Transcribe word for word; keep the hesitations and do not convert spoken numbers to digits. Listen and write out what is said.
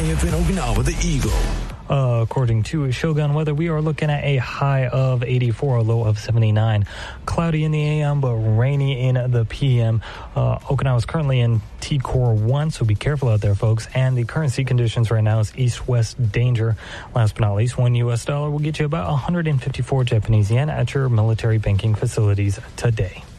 twentieth in Okinawa, the Eagle. Uh, according to Shogun Weather, we are looking at a high of eighty-four, a low of seventy-nine. Cloudy in the A M, but rainy in the P M. Uh, Okinawa is currently in T-Core one, so be careful out there, folks. And the current sea conditions right now is east-west danger. Last but not least, one U S dollar will get you about one hundred fifty-four Japanese yen at your military banking facilities today.